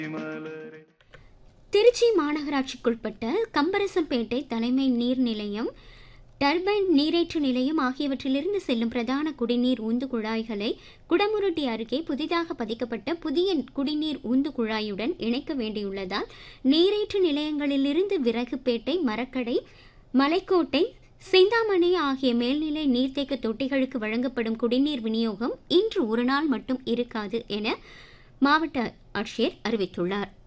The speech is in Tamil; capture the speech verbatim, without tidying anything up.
திருச்சி மாநகராட்சிக்குட்பட்ட கம்பரசம்பேட்டை தலைமை நீர் நிலையம், டர்பைன் நீரேற்று நிலையம் ஆகியவற்றிலிருந்து செல்லும் பிரதான குடிநீர் உந்து குழாய்களை குடமுருட்டி அருகே புதிதாக பதிக்கப்பட்ட புதிய குடிநீர் உந்து குழாயுடன் இணைக்க வேண்டியுள்ளதால் நீரேற்று நிலையங்களிலிருந்து விறகுப்பேட்டை, மரக்கடை, மலைக்கோட்டை, சிந்தாமணி ஆகிய மேல்நிலை நீர்த்தேக்க தொட்டிகளுக்கு வழங்கப்படும் குடிநீர் விநியோகம் இன்று ஒரு நாள் மட்டும் இருக்காது என மாவட்ட ஆட்சியர் அறிவித்துள்ளார்.